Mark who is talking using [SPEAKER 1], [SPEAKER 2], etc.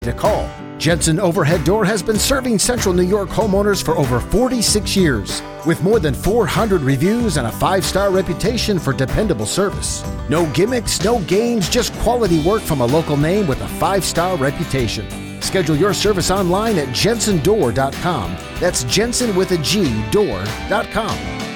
[SPEAKER 1] to call. Jensen Overhead Door has been serving Central New York homeowners for over 46 years, with more than 400 reviews and a 5-star reputation for dependable service. No gimmicks, no games, just quality work from a local name with a 5-star reputation. Schedule your service online at jensendoor.com. That's Jensen with a G, door.com.